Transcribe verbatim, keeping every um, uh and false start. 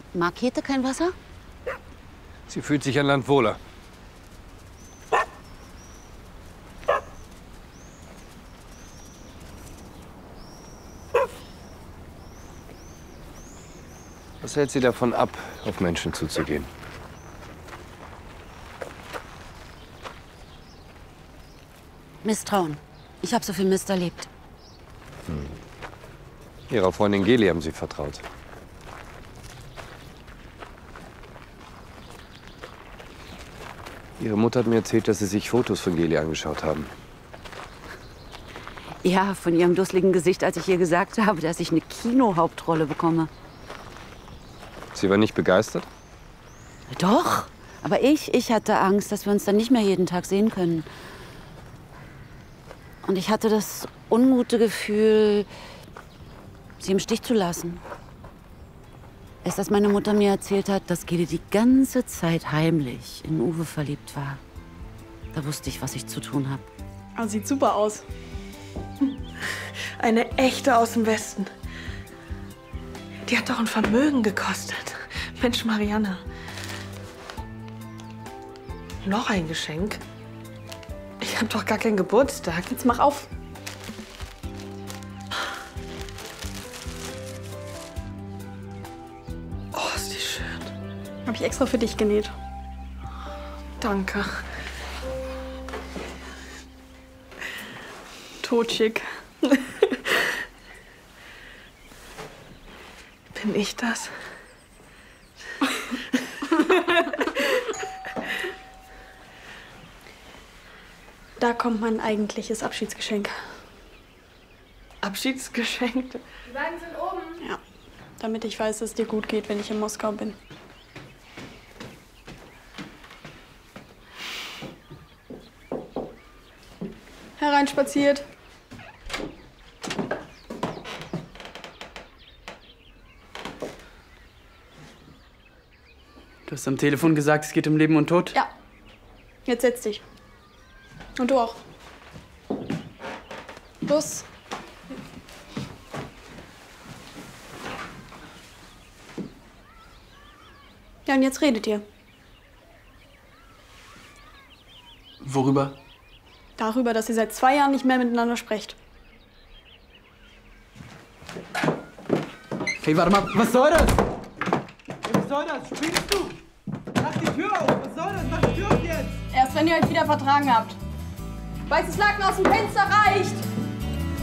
Mag Käthe kein Wasser? Sie fühlt sich an Land wohler. Was hält Sie davon ab, auf Menschen zuzugehen? Misstrauen. Ich habe so viel Mist erlebt. Hm. Ihrer Freundin Geli haben Sie vertraut. Ihre Mutter hat mir erzählt, dass Sie sich Fotos von Geli angeschaut haben. Ja, von ihrem dusseligen Gesicht, als ich ihr gesagt habe, dass ich eine Kinohauptrolle bekomme. Sie war nicht begeistert? Doch, aber ich, ich hatte Angst, dass wir uns dann nicht mehr jeden Tag sehen können. Und ich hatte das ungute Gefühl, sie im Stich zu lassen. Erst als meine Mutter mir erzählt hat, dass Geli die ganze Zeit heimlich in Uwe verliebt war, da wusste ich, was ich zu tun habe. Ah, sieht super aus. Eine echte aus dem Westen. Die hat doch ein Vermögen gekostet. Mensch, Marianne. Noch ein Geschenk? Ich habe doch gar keinen Geburtstag. Jetzt mach auf. Oh, ist die schön. Habe ich extra für dich genäht. Danke. Totschick. Bin ich das? Da kommt mein eigentliches Abschiedsgeschenk. Abschiedsgeschenk? Die beiden sind oben. Ja, damit ich weiß, dass es dir gut geht, wenn ich in Moskau bin. Hereinspaziert. Du hast am Telefon gesagt, es geht um Leben und Tod? Ja. Jetzt setz dich. Und du auch. Los. Ja, und jetzt redet ihr. Worüber? Darüber, dass ihr seit zwei Jahren nicht mehr miteinander sprecht. Hey, warte mal, was soll das? Was soll das? Spielst du? Mach die Tür auf! Was soll das? Mach die Tür auf jetzt! Erst wenn ihr euch wieder vertragen habt. Weißes Laken aus dem Fenster reicht!